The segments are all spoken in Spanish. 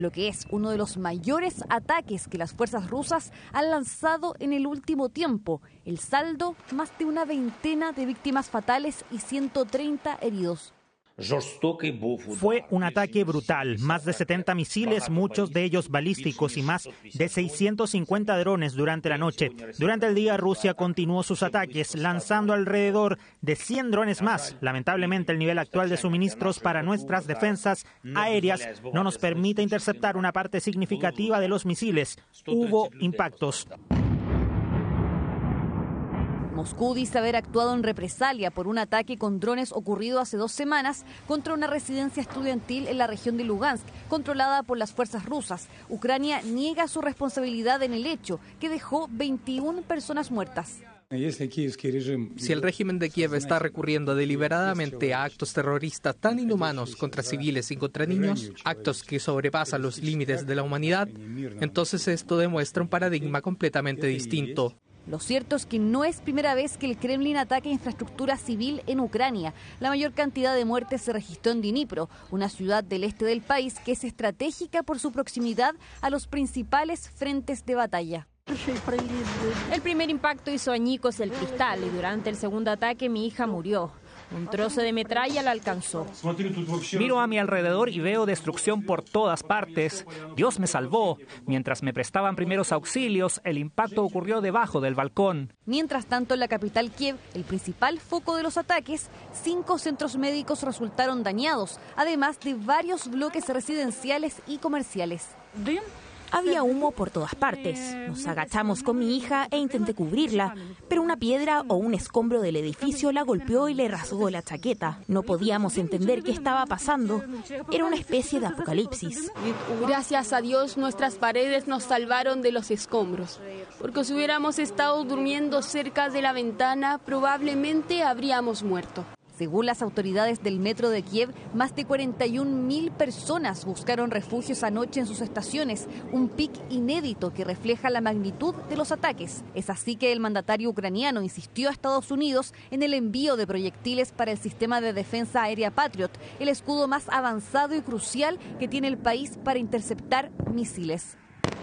lo que es uno de los mayores ataques que las fuerzas rusas han lanzado en el último tiempo. El saldo, más de una veintena de víctimas fatales y 130 heridos. Fue un ataque brutal, más de 70 misiles, muchos de ellos balísticos y más de 650 drones durante la noche. Durante el día Rusia continuó sus ataques, lanzando alrededor de 100 drones más. Lamentablemente el nivel actual de suministros para nuestras defensas aéreas no nos permite interceptar una parte significativa de los misiles. Hubo impactos. Moscú dice haber actuado en represalia por un ataque con drones ocurrido hace 2 semanas contra una residencia estudiantil en la región de Lugansk, controlada por las fuerzas rusas. Ucrania niega su responsabilidad en el hecho, que dejó 21 personas muertas. Si el régimen de Kiev está recurriendo deliberadamente a actos terroristas tan inhumanos contra civiles y contra niños, actos que sobrepasan los límites de la humanidad, entonces esto demuestra un paradigma completamente distinto. Lo cierto es que no es primera vez que el Kremlin ataca infraestructura civil en Ucrania. La mayor cantidad de muertes se registró en Dnipro, una ciudad del este del país que es estratégica por su proximidad a los principales frentes de batalla. El primer impacto hizo añicos el cristal y durante el segundo ataque mi hija murió. Un trozo de metralla la alcanzó. Miro a mi alrededor y veo destrucción por todas partes. Dios me salvó. Mientras me prestaban primeros auxilios, el impacto ocurrió debajo del balcón. Mientras tanto, en la capital Kiev, el principal foco de los ataques, 5 centros médicos resultaron dañados, además de varios bloques residenciales y comerciales. Había humo por todas partes. Nos agachamos con mi hija e intenté cubrirla, pero una piedra o un escombro del edificio la golpeó y le rasgó la chaqueta. No podíamos entender qué estaba pasando. Era una especie de apocalipsis. Gracias a Dios, nuestras paredes nos salvaron de los escombros, porque si hubiéramos estado durmiendo cerca de la ventana, probablemente habríamos muerto. Según las autoridades del metro de Kiev, más de 41.000 personas buscaron refugios anoche en sus estaciones, un pic inédito que refleja la magnitud de los ataques. Es así que el mandatario ucraniano insistió a Estados Unidos en el envío de proyectiles para el sistema de defensa aérea Patriot, el escudo más avanzado y crucial que tiene el país para interceptar misiles.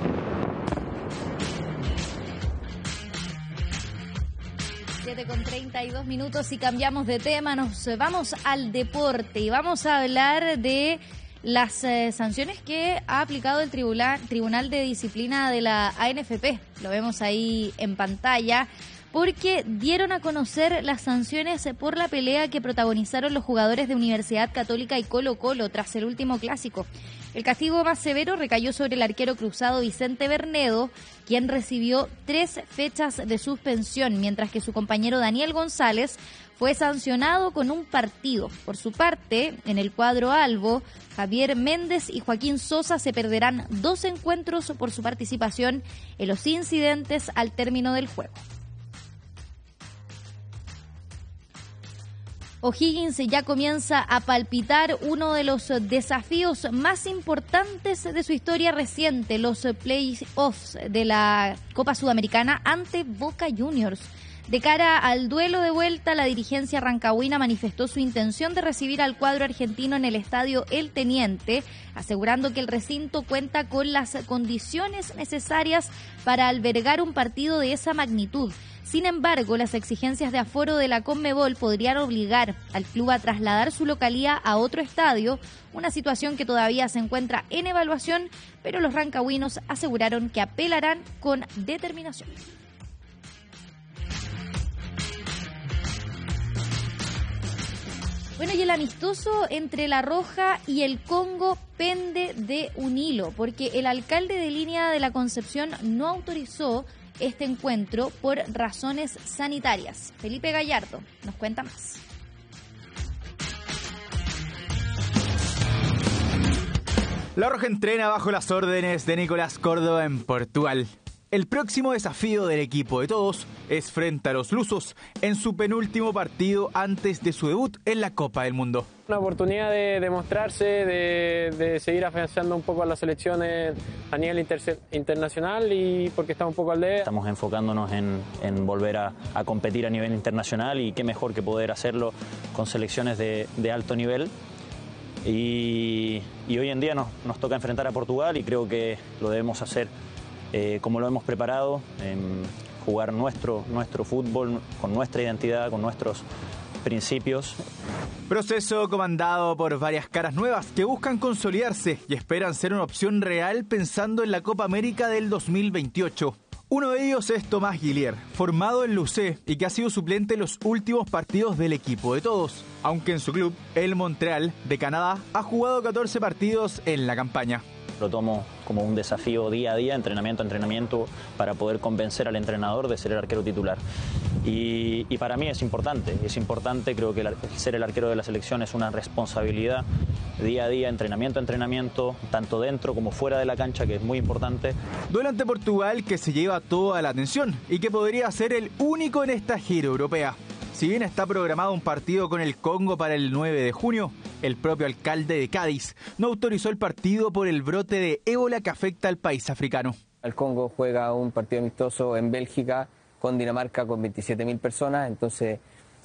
Con 32 minutos y cambiamos de tema, nos vamos al deporte y vamos a hablar de las sanciones que ha aplicado el Tribunal de Disciplina de la ANFP. Lo vemos ahí en pantalla, porque dieron a conocer las sanciones por la pelea que protagonizaron los jugadores de Universidad Católica y Colo-Colo tras el último clásico. El castigo más severo recayó sobre el arquero cruzado Vicente Bernedo, quien recibió 3 fechas de suspensión, mientras que su compañero Daniel González fue sancionado con un partido. Por su parte, en el cuadro albo, Javier Méndez y Joaquín Sosa se perderán 2 encuentros por su participación en los incidentes al término del juego. O'Higgins ya comienza a palpitar uno de los desafíos más importantes de su historia reciente, los play-offs de la Copa Sudamericana ante Boca Juniors. De cara al duelo de vuelta, la dirigencia rancagüina manifestó su intención de recibir al cuadro argentino en el estadio El Teniente, asegurando que el recinto cuenta con las condiciones necesarias para albergar un partido de esa magnitud. Sin embargo, las exigencias de aforo de la Conmebol podrían obligar al club a trasladar su localía a otro estadio, una situación que todavía se encuentra en evaluación, pero los rancagüinos aseguraron que apelarán con determinación. Bueno, y el amistoso entre La Roja y el Congo pende de un hilo, porque el alcalde de Línea de la Concepción no autorizó este encuentro por razones sanitarias. Felipe Gallardo nos cuenta más. La Roja entrena bajo las órdenes de Nicolás Córdoba en Portugal. El próximo desafío del equipo de todos es frente a los lusos en su penúltimo partido antes de su debut en la Copa del Mundo. Una oportunidad de demostrarse, de seguir afianzando un poco a las selecciones a nivel internacional, y porque estamos un poco al debe. Estamos enfocándonos en volver a competir a nivel internacional, y qué mejor que poder hacerlo con selecciones de alto nivel. y hoy en día nos toca enfrentar a Portugal y creo que lo debemos hacer como lo hemos preparado, jugar nuestro fútbol con nuestra identidad, con nuestros principios. Proceso comandado por varias caras nuevas que buscan consolidarse y esperan ser una opción real pensando en la Copa América del 2028. Uno de ellos es Tomás Guillier, formado en Lucé y que ha sido suplente en los últimos partidos del equipo de todos, aunque en su club, el Montreal de Canadá, ha jugado 14 partidos en la campaña. Lo tomo como un desafío día a día, entrenamiento a entrenamiento, para poder convencer al entrenador de ser el arquero titular. Y para mí es importante, creo que ser el arquero de la selección es una responsabilidad día a día, entrenamiento a entrenamiento, tanto dentro como fuera de la cancha, que es muy importante. Duelo ante Portugal que se lleva toda la atención y que podría ser el único en esta gira europea. Si bien está programado un partido con el Congo para el 9 de junio, el propio alcalde de Cádiz no autorizó el partido por el brote de ébola que afecta al país africano. El Congo juega un partido amistoso en Bélgica con Dinamarca con 27.000 personas, entonces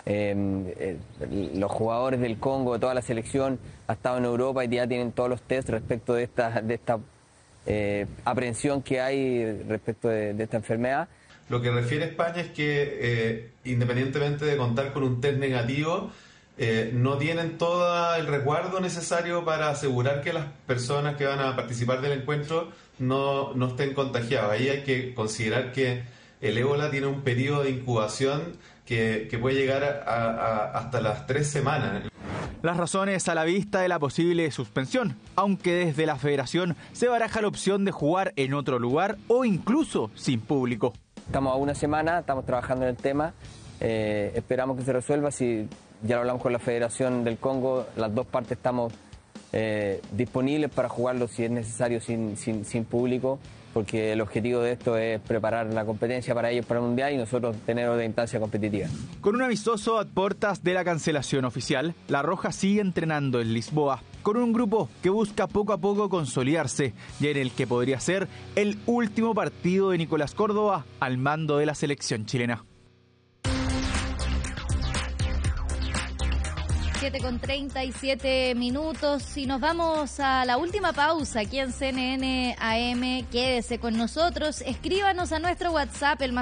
los jugadores del Congo, toda la selección ha estado en Europa y ya tienen todos los test respecto de esta aprehensión que hay respecto de esta enfermedad. Lo que refiere España es que independientemente de contar con un test negativo, no tienen todo el resguardo necesario para asegurar que las personas que van a participar del encuentro no estén contagiadas. Ahí hay que considerar que el ébola tiene un periodo de incubación que puede llegar hasta las 3 semanas. Las razones a la vista de la posible suspensión, aunque desde la federación se baraja la opción de jugar en otro lugar o incluso sin público. Estamos a una semana, estamos trabajando en el tema, esperamos que se resuelva. Si ya lo hablamos con la Federación del Congo, las dos partes estamos disponibles para jugarlo si es necesario sin público, porque el objetivo de esto es preparar la competencia para ellos para el Mundial y nosotros tener otra instancia competitiva. Con un amistoso a puertas de la cancelación oficial, La Roja sigue entrenando en Lisboa, con un grupo que busca poco a poco consolidarse y en el que podría ser el último partido de Nicolás Córdoba al mando de la selección chilena. 7:37 y nos vamos a la última pausa aquí en CNN AM. Quédese con nosotros, escríbanos a nuestro WhatsApp, el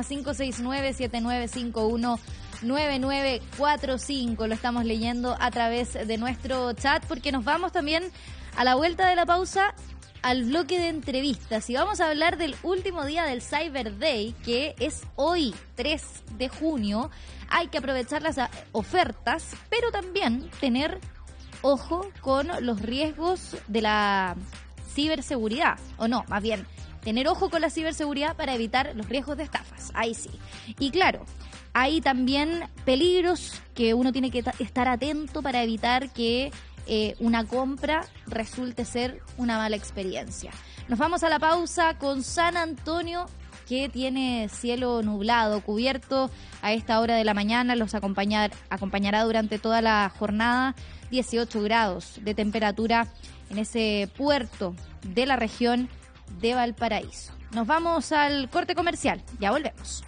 +569-7951-9945. Lo estamos leyendo a través de nuestro chat porque nos vamos también a la vuelta de la pausa al bloque de entrevistas y vamos a hablar del último día del Cyber Day, que es hoy, 3 de junio. Hay que aprovechar las ofertas, pero también tener ojo con los riesgos de la ciberseguridad. O no, más bien, tener ojo con la ciberseguridad para evitar los riesgos de estafas. Ahí sí. Y claro, hay también peligros que uno tiene que estar atento para evitar que una compra resulte ser una mala experiencia. Nos vamos a la pausa con San Antonio, que tiene cielo nublado, cubierto a esta hora de la mañana. Los acompañará durante toda la jornada. 18 grados de temperatura en ese puerto de la región de Valparaíso. Nos vamos al corte comercial. Ya volvemos.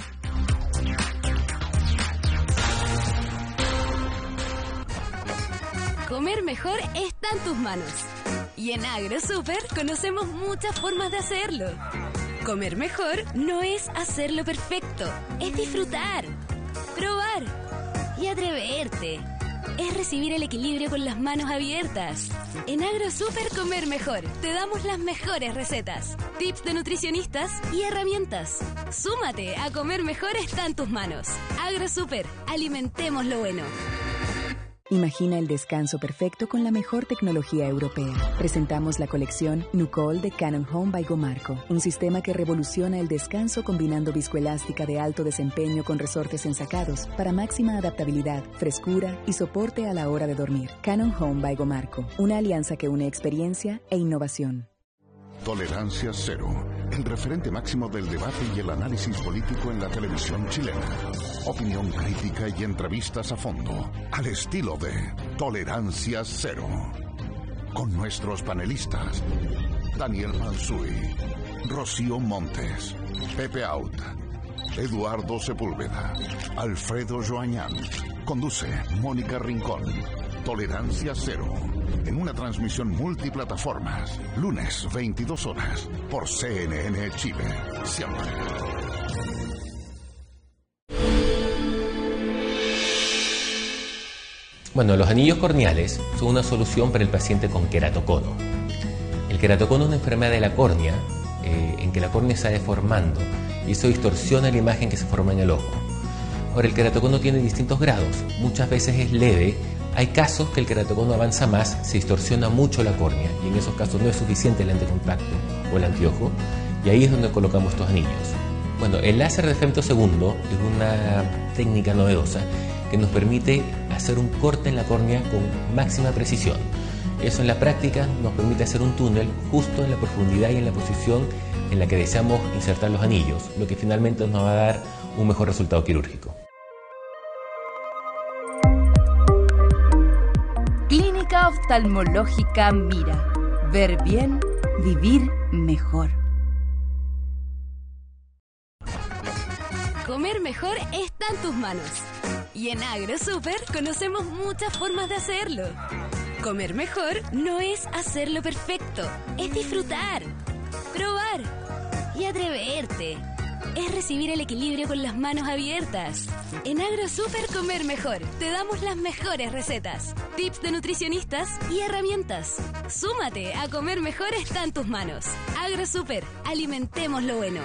Comer mejor está en tus manos. Y en AgroSuper conocemos muchas formas de hacerlo. Comer mejor no es hacerlo perfecto, es disfrutar, probar y atreverte. Es recibir el equilibrio con las manos abiertas. En AgroSuper Comer Mejor te damos las mejores recetas, tips de nutricionistas y herramientas. Súmate a Comer Mejor está en tus manos. AgroSuper, alimentemos lo bueno. Imagina el descanso perfecto con la mejor tecnología europea. Presentamos la colección Nucol de Cannon Home by Gomarco, un sistema que revoluciona el descanso combinando viscoelástica de alto desempeño con resortes ensacados para máxima adaptabilidad, frescura y soporte a la hora de dormir. Cannon Home by Gomarco, una alianza que une experiencia e innovación. Tolerancia Cero, el referente máximo del debate y el análisis político en la televisión chilena. Opinión crítica y entrevistas a fondo, al estilo de Tolerancia Cero. Con nuestros panelistas, Daniel Mansuy, Rocío Montes, Pepe Out, Eduardo Sepúlveda, Alfredo Joañán. Conduce Mónica Rincón. Tolerancia Cero. en una transmisión multiplataformas. Lunes, 22 horas, por CNN Chile. Siempre. Bueno, los anillos corneales son una solución para el paciente con queratocono. El queratocono es una enfermedad de la córnea, en que la córnea se va deformando y eso distorsiona la imagen que se forma en el ojo. Ahora, el queratocono tiene distintos grados, muchas veces es leve, hay casos que el queratocono avanza más, se distorsiona mucho la córnea y en esos casos no es suficiente el lente de contacto o el anteojo y ahí es donde colocamos estos anillos. Bueno, el láser de femtosegundo es una técnica novedosa que nos permite hacer un corte en la córnea con máxima precisión. Eso en la práctica nos permite hacer un túnel justo en la profundidad y en la posición en la que deseamos insertar los anillos, lo que finalmente nos va a dar un mejor resultado quirúrgico. Clínica Oftalmológica Mira. Ver bien, vivir mejor. Comer mejor está en tus manos. Y en AgroSuper conocemos muchas formas de hacerlo. Comer mejor no es hacerlo perfecto, es disfrutar, probar y atreverte. Es recibir el equilibrio con las manos abiertas. En AgroSuper Comer Mejor te damos las mejores recetas, tips de nutricionistas y herramientas. Súmate a Comer Mejor está en tus manos. AgroSuper, alimentemos lo bueno.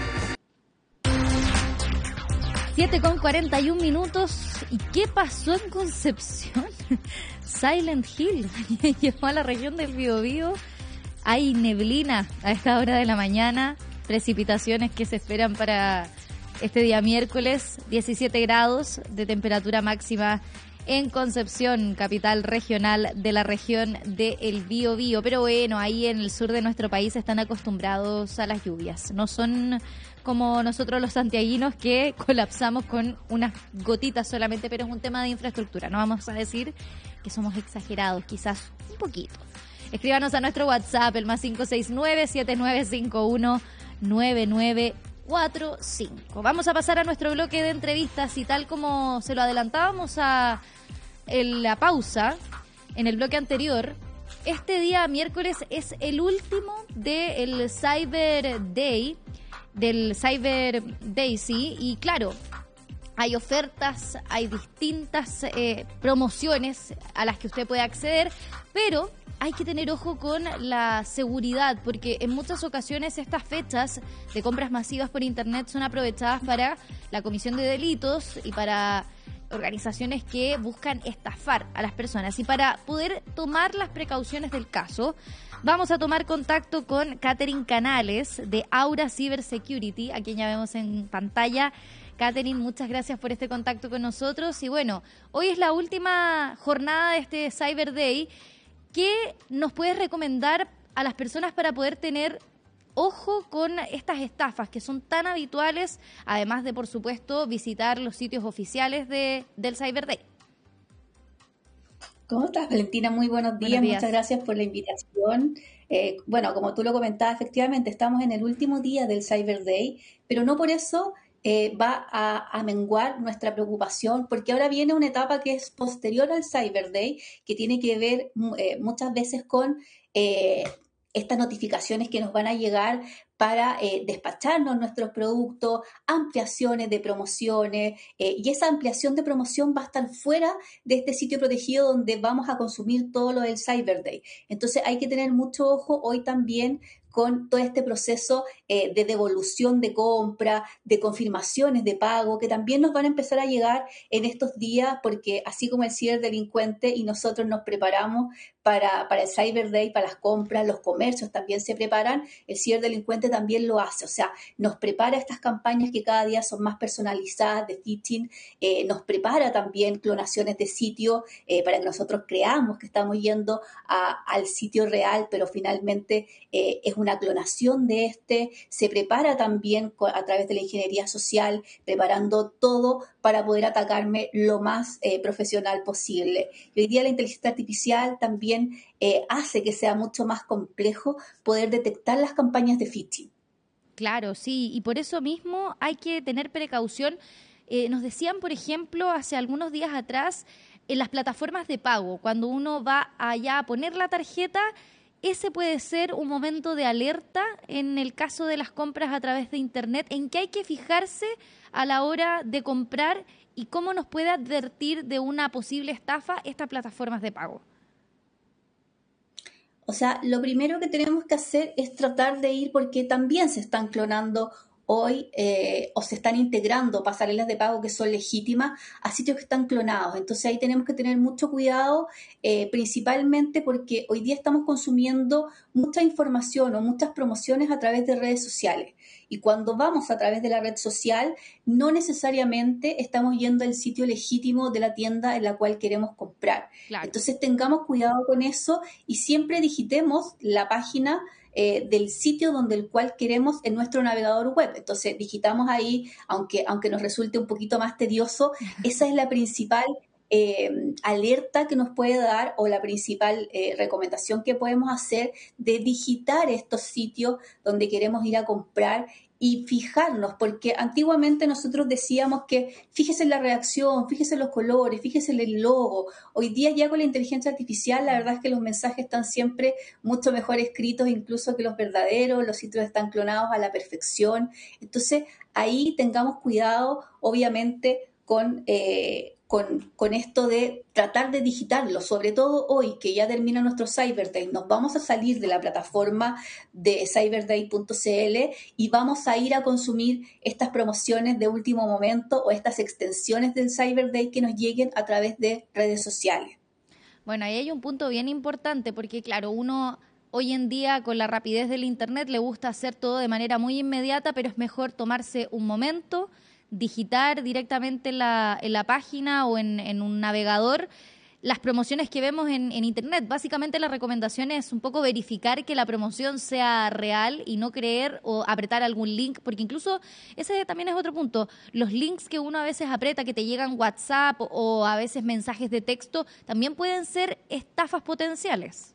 7:41 minutos. ¿Y qué pasó en Concepción? Silent Hill llegó a la región del Biobío. Hay neblina a esta hora de la mañana. Precipitaciones que se esperan para este día miércoles. 17 grados de temperatura máxima en Concepción, capital regional de la región del Biobío. Pero bueno, ahí en el sur de nuestro país están acostumbrados a las lluvias. No son como nosotros los santiaguinos que colapsamos con unas gotitas solamente, pero es un tema de infraestructura. No vamos a decir que somos exagerados, quizás un poquito. Escríbanos a nuestro WhatsApp, el más 569-7951-9945. Vamos a pasar a nuestro bloque de entrevistas y tal como se lo adelantábamos en la pausa, en el bloque anterior, este día miércoles es el último del Cyber Day, sí, y claro, hay ofertas, hay distintas promociones a las que usted puede acceder, pero hay que tener ojo con la seguridad, porque en muchas ocasiones estas fechas de compras masivas por internet son aprovechadas para la comisión de delitos y para organizaciones que buscan estafar a las personas. Y para poder tomar las precauciones del caso, vamos a tomar contacto con Catherine Canales de Aura Cybersecurity, a quien ya vemos en pantalla. Catherine, muchas gracias por este contacto con nosotros. Y bueno, hoy es la última jornada de este Cyber Day. ¿Qué nos puedes recomendar a las personas para poder tener ojo con estas estafas que son tan habituales, además de, por supuesto, visitar los sitios oficiales del Cyber Day? ¿Cómo estás, Valentina? Muy buenos días. Muchas gracias por la invitación. Bueno, como tú lo comentabas, efectivamente estamos en el último día del Cyber Day, pero no por eso va a menguar nuestra preocupación, porque ahora viene una etapa que es posterior al Cyber Day, que tiene que ver muchas veces con estas notificaciones que nos van a llegar para despacharnos nuestros productos, ampliaciones de promociones, y esa ampliación de promoción va a estar fuera de este sitio protegido donde vamos a consumir todo lo del Cyber Day. Entonces hay que tener mucho ojo hoy también con todo este proceso de devolución de compra, de confirmaciones de pago, que también nos van a empezar a llegar en estos días, porque así como el ciberdelincuente y nosotros nos preparamos para el Cyber Day, para las compras, los comercios también se preparan, el ciberdelincuente también lo hace, o sea, nos prepara estas campañas que cada día son más personalizadas de phishing, nos prepara también clonaciones de sitio para que nosotros creamos que estamos yendo al sitio real, pero finalmente es una clonación de se prepara también a través de la ingeniería social, preparando todo para poder atacarme lo más profesional posible. Y hoy día la inteligencia artificial también hace que sea mucho más complejo poder detectar las campañas de phishing. Claro, sí, y por eso mismo hay que tener precaución. Nos decían, por ejemplo, hace algunos días atrás, en las plataformas de pago, cuando uno va allá a poner la tarjeta, ese puede ser un momento de alerta en el caso de las compras a través de Internet, en qué hay que fijarse a la hora de comprar y cómo nos puede advertir de una posible estafa estas plataformas de pago. O sea, lo primero que tenemos que hacer es tratar de ir, porque también se están clonando hoy o se están integrando pasarelas de pago que son legítimas a sitios que están clonados. Entonces ahí tenemos que tener mucho cuidado, principalmente porque hoy día estamos consumiendo mucha información o muchas promociones a través de redes sociales. Y cuando vamos a través de la red social, no necesariamente estamos yendo al sitio legítimo de la tienda en la cual queremos comprar. Claro. Entonces tengamos cuidado con eso y siempre digitemos la página del sitio donde el cual queremos en nuestro navegador web. Entonces digitamos ahí, aunque nos resulte un poquito más tedioso, esa es la principal alerta que nos puede dar, o la principal recomendación que podemos hacer, de digitar estos sitios donde queremos ir a comprar y fijarnos, porque antiguamente nosotros decíamos que fíjese en la reacción, fíjese en los colores, fíjese en el logo. Hoy día ya con la inteligencia artificial la verdad es que los mensajes están siempre mucho mejor escritos incluso que los verdaderos, los sitios están clonados a la perfección. Entonces ahí tengamos cuidado, obviamente, con esto de tratar de digitarlo, sobre todo hoy que ya termina nuestro Cyber Day. Nos vamos a salir de la plataforma de cyberday.cl y vamos a ir a consumir estas promociones de último momento o estas extensiones del Cyber Day que nos lleguen a través de redes sociales. Bueno, ahí hay un punto bien importante porque, claro, uno hoy en día con la rapidez del Internet le gusta hacer todo de manera muy inmediata, pero es mejor tomarse un momento, digitar directamente en la página o en un navegador las promociones que vemos en Internet. Básicamente la recomendación es un poco verificar que la promoción sea real y no creer o apretar algún link, porque incluso ese también es otro punto. Los links que uno a veces aprieta, que te llegan WhatsApp o a veces mensajes de texto, también pueden ser estafas potenciales.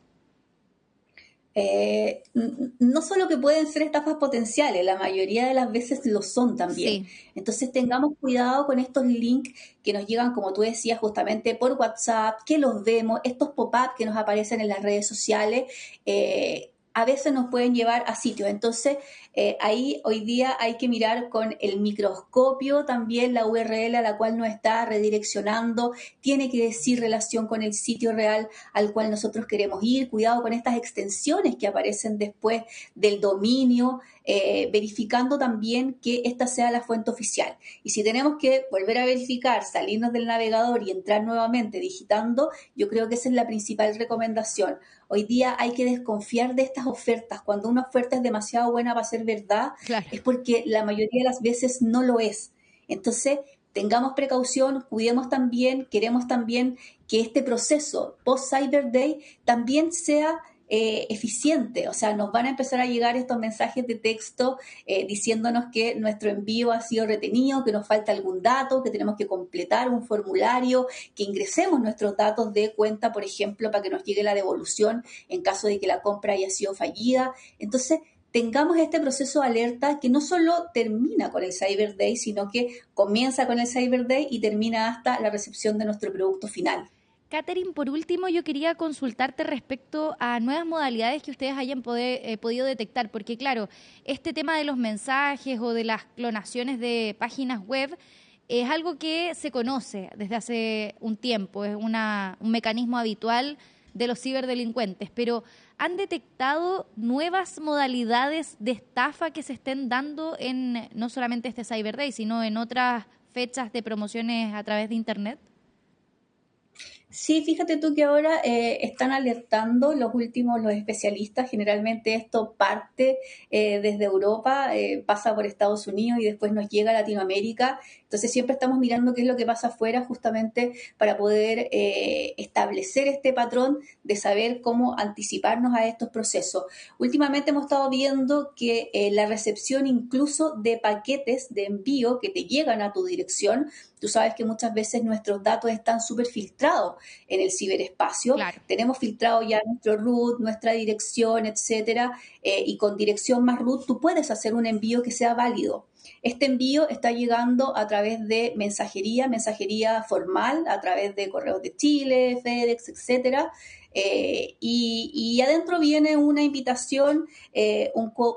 No solo que pueden ser estafas potenciales, la mayoría de las veces lo son también. Sí. Entonces tengamos cuidado con estos links que nos llegan, como tú decías, justamente por WhatsApp, que los vemos, estos pop-up que nos aparecen en las redes sociales, a veces nos pueden llevar a sitios. Entonces ahí hoy día hay que mirar con el microscopio también la URL a la cual nos está redireccionando, tiene que decir relación con el sitio real al cual nosotros queremos ir. Cuidado con estas extensiones que aparecen después del dominio, verificando también que esta sea la fuente oficial. Y si tenemos que volver a verificar, salirnos del navegador y entrar nuevamente digitando, yo creo que esa es la principal recomendación. Hoy día hay que desconfiar de estas ofertas. Cuando una oferta es demasiado buena para ser verdad, claro, es porque la mayoría de las veces no lo es. Entonces, tengamos precaución, cuidemos también, queremos también que este proceso post-Cyber Day también sea eficiente. O sea, nos van a empezar a llegar estos mensajes de texto diciéndonos que nuestro envío ha sido retenido, que nos falta algún dato, que tenemos que completar un formulario, que ingresemos nuestros datos de cuenta, por ejemplo, para que nos llegue la devolución en caso de que la compra haya sido fallida. Entonces, tengamos este proceso de alerta que no solo termina con el Cyber Day, sino que comienza con el Cyber Day y termina hasta la recepción de nuestro producto final. Catherine, por último, yo quería consultarte respecto a nuevas modalidades que ustedes hayan podido detectar, porque claro, este tema de los mensajes o de las clonaciones de páginas web es algo que se conoce desde hace un tiempo, es un mecanismo habitual de los ciberdelincuentes, pero ¿han detectado nuevas modalidades de estafa que se estén dando en no solamente este Cyber Day, sino en otras fechas de promociones a través de Internet? Sí, fíjate tú que ahora están alertando los especialistas. Generalmente esto parte desde Europa, pasa por Estados Unidos y después nos llega a Latinoamérica. Entonces siempre estamos mirando qué es lo que pasa afuera, justamente para poder establecer este patrón de saber cómo anticiparnos a estos procesos. Últimamente hemos estado viendo que la recepción incluso de paquetes de envío que te llegan a tu dirección, tú sabes que muchas veces nuestros datos están súper filtrados en el ciberespacio. Claro. Tenemos filtrado ya nuestro root, nuestra dirección, etcétera, y con dirección más root tú puedes hacer un envío que sea válido. Este envío está llegando a través de mensajería formal, a través de Correos de Chile, FedEx, etcétera. Y adentro viene una invitación,